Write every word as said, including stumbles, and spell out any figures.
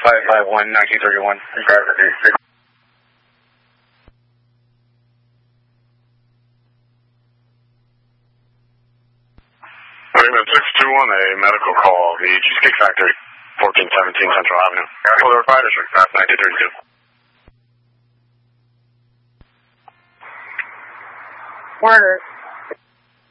five five one, nineteen thirty-one. Raymond six two one, a medical call, the Cheesecake Factory, fourteen seventeen Central Avenue. For the Fire District, that's nineteen thirty-two. Margaret.